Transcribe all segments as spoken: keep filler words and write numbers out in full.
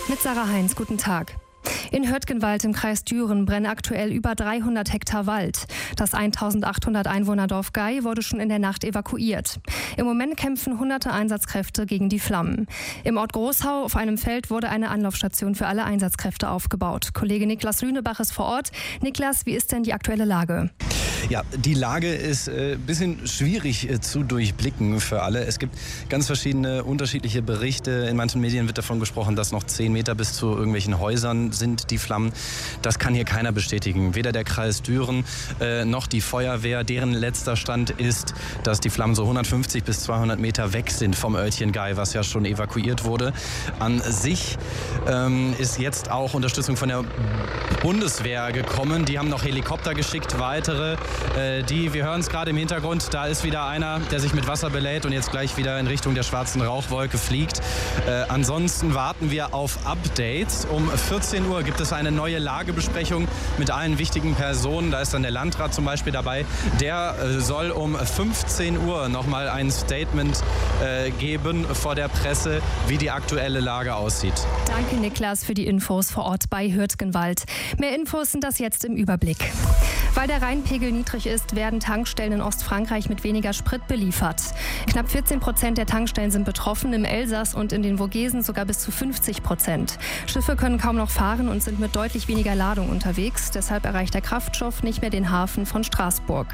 Mit Sarah Heinz, guten Tag. In Höttgenwald im Kreis Düren brennen aktuell über dreihundert Hektar Wald. Das eintausendachthundert Einwohnerdorf Gei wurde schon in der Nacht evakuiert. Im Moment kämpfen hunderte Einsatzkräfte gegen die Flammen. Im Ort Großhau auf einem Feld wurde eine Anlaufstation für alle Einsatzkräfte aufgebaut. Kollege Niklas Lünebach ist vor Ort. Niklas, wie ist denn die aktuelle Lage? Ja, die Lage ist ein äh, bisschen schwierig äh, zu durchblicken für alle. Es gibt ganz verschiedene unterschiedliche Berichte. In manchen Medien wird davon gesprochen, dass noch zehn Meter bis zu irgendwelchen Häusern sind die Flammen. Das kann hier keiner bestätigen. Weder der Kreis Düren äh, noch die Feuerwehr. Deren letzter Stand ist, dass die Flammen so hundertfünfzig bis zweihundert Meter weg sind vom Örtchen Gei, was ja schon evakuiert wurde. An sich ähm, ist jetzt auch Unterstützung von der Bundeswehr gekommen. Die haben noch Helikopter geschickt, weitere. Äh, die, wir hören es gerade im Hintergrund, da ist wieder einer, der sich mit Wasser belädt und jetzt gleich wieder in Richtung der schwarzen Rauchwolke fliegt. Äh, ansonsten warten wir auf Updates. Um vierzehn Uhr gibt es eine neue Lagebesprechung mit allen wichtigen Personen. Da ist dann der Landrat zum Beispiel dabei. Der äh, soll um fünfzehn Uhr nochmal ein Statement äh, geben vor der Presse, wie die aktuelle Lage aussieht. Danke, Niklas, für die Infos vor Ort bei Höttgenwald. Mehr Infos sind das jetzt im Überblick. Weil der Rheinpegel niedrig ist, werden Tankstellen in Ostfrankreich mit weniger Sprit beliefert. Knapp vierzehn Prozent der Tankstellen sind betroffen, im Elsass und in den Vogesen sogar bis zu fünfzig Prozent. Schiffe können kaum noch fahren und sind mit deutlich weniger Ladung unterwegs. Deshalb erreicht der Kraftstoff nicht mehr den Hafen von Straßburg.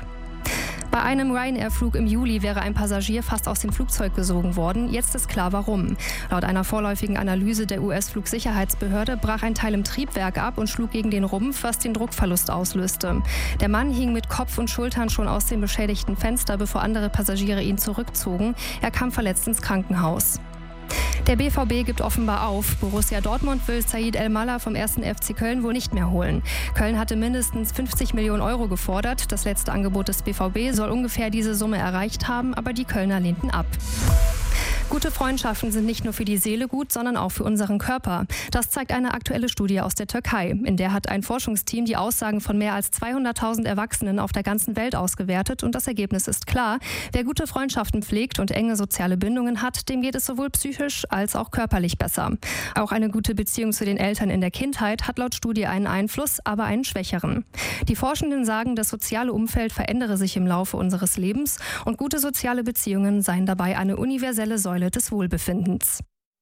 Bei einem Ryanair-Flug im Juli wäre ein Passagier fast aus dem Flugzeug gesogen worden. Jetzt ist klar, warum. Laut einer vorläufigen Analyse der U S-Flugsicherheitsbehörde brach ein Teil im Triebwerk ab und schlug gegen den Rumpf, was den Druckverlust auslöste. Der Mann hing mit Kopf und Schultern schon aus dem beschädigten Fenster, bevor andere Passagiere ihn zurückzogen. Er kam verletzt ins Krankenhaus. Der B V B gibt offenbar auf. Borussia Dortmund will Said El-Mallah vom ersten F C Köln wohl nicht mehr holen. Köln hatte mindestens fünfzig Millionen Euro gefordert. Das letzte Angebot des B V B soll ungefähr diese Summe erreicht haben, aber die Kölner lehnten ab. Gute Freundschaften sind nicht nur für die Seele gut, sondern auch für unseren Körper. Das zeigt eine aktuelle Studie aus der Türkei. In der hat ein Forschungsteam die Aussagen von mehr als zweihunderttausend Erwachsenen auf der ganzen Welt ausgewertet. Und das Ergebnis ist klar. Wer gute Freundschaften pflegt und enge soziale Bindungen hat, dem geht es sowohl psychisch als auch körperlich besser. Auch eine gute Beziehung zu den Eltern in der Kindheit hat laut Studie einen Einfluss, aber einen schwächeren. Die Forschenden sagen, das soziale Umfeld verändere sich im Laufe unseres Lebens und gute soziale Beziehungen seien dabei eine universelle Säule des Wohlbefindens.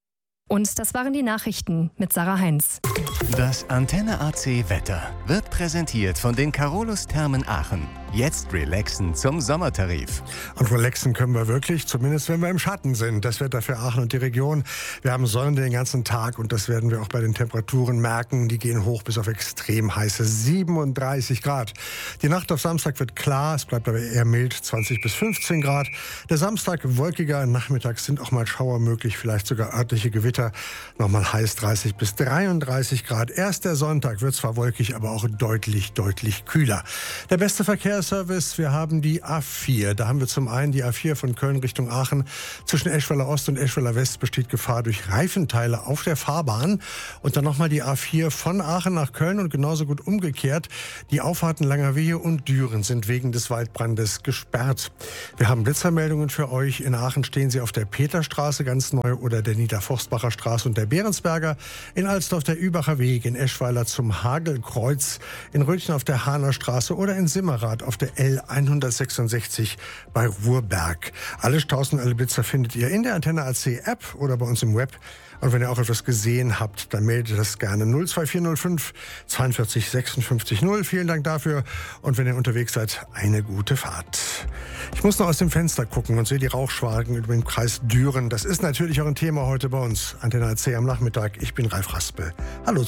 Und das waren die Nachrichten mit Sarah Heinz. Das Antenne A C Wetter wird präsentiert von den Carolus Thermen Aachen. Jetzt relaxen zum Sommertarif. Und relaxen können wir wirklich, zumindest wenn wir im Schatten sind. Das Wetter für Aachen und die Region. Wir haben Sonne den ganzen Tag und das werden wir auch bei den Temperaturen merken. Die gehen hoch bis auf extrem heiße siebenunddreißig Grad. Die Nacht auf Samstag wird klar, es bleibt aber eher mild, zwanzig bis fünfzehn Grad. Der Samstag wolkiger, nachmittags sind auch mal Schauer möglich, vielleicht sogar örtliche Gewitter. Nochmal heiß dreißig bis dreiunddreißig Grad. Erst der Sonntag wird zwar wolkig, aber auch deutlich, deutlich kühler. Der beste Verkehr Service. Wir haben die A vier. Da haben wir zum einen die A vier von Köln Richtung Aachen. Zwischen Eschweiler Ost und Eschweiler West besteht Gefahr durch Reifenteile auf der Fahrbahn. Und dann nochmal die A vier von Aachen nach Köln und genauso gut umgekehrt. Die Auffahrten Langerwehe und Düren sind wegen des Waldbrandes gesperrt. Wir haben Blitzermeldungen für euch. In Aachen stehen sie auf der Peterstraße ganz neu oder der Niederforstbacher Straße und der Behrensberger. In Alsdorf der Übacher Weg, in Eschweiler zum Hagelkreuz, in Rötchen auf der Hahner Straße oder in Simmerath auf der L hundertsechsundsechzig bei Ruhrberg. Alle Staus und alle Blitzer findet ihr in der Antenne A C App oder bei uns im Web. Und wenn ihr auch etwas gesehen habt, dann meldet das gerne null zwei vier null fünf zweiundvierzig sechsundfünfzig null. Vielen Dank dafür. Und wenn ihr unterwegs seid, eine gute Fahrt. Ich muss noch aus dem Fenster gucken und sehe die Rauchschwaden über den Kreis Düren. Das ist natürlich auch ein Thema heute bei uns. Antenne A C am Nachmittag. Ich bin Ralf Raspel. Hallo.